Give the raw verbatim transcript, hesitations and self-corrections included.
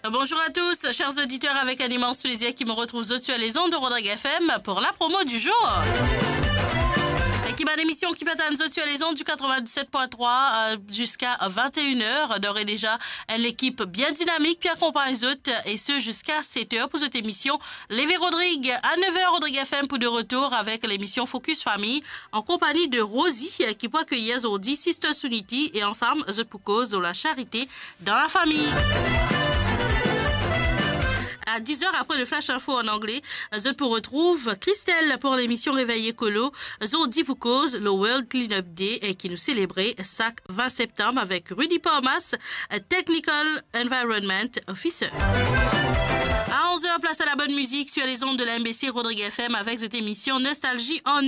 Bonjour à tous, chers auditeurs, avec un immense plaisir qui me retrouve sur les ondes de Rodrigue F M pour la promo du jour. L'équipe d'émission qui patane sur les ondes du quatre-vingt-dix-sept point trois euh, jusqu'à vingt et une heures. D'ores et déjà, l'équipe bien dynamique qui accompagne les autres et ce jusqu'à sept heures pour cette émission. Lévé Rodrigue à neuf heures, Rodrigue F M pour de retour avec l'émission Focus Famille en compagnie de Rosie qui peut accueillir aujourd'hui Sisters Unity et ensemble, The pour cause de la charité dans la famille. À dix heures après le Flash Info en anglais, je vous retrouve Christelle pour l'émission Réveil Écolo. Aujourd'hui pour cause le World Cleanup Day qui nous célébrait chaque vingt septembre avec Rudy Palmas, Technical Environment Officer. À onze heures, place à la bonne musique sur les ondes de la M B C Rodrigue F M avec cette émission Nostalgie en